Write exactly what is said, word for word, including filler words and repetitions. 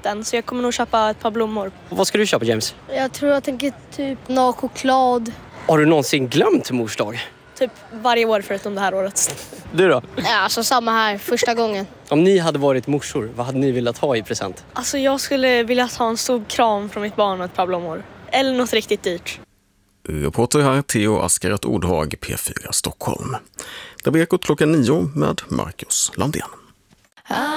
köpt än, så jag kommer nog köpa ett par blommor. Vad ska du köpa, James? Jag tror jag tänker typ nå choklad. Har du någonsin glömt mors dag? Typ varje år förutom det här året. Du då? Ja, alltså samma här, första gången. Om ni hade varit morsor, vad hade ni velat ha i present? Alltså jag skulle vilja ta en stor kram från mitt barn och ett par blommor. Eller något riktigt dyrt. Reporter här Theo Askaret Ordhag, P fyra Stockholm. Det blir Ekot klockan nio med Marcus Landén.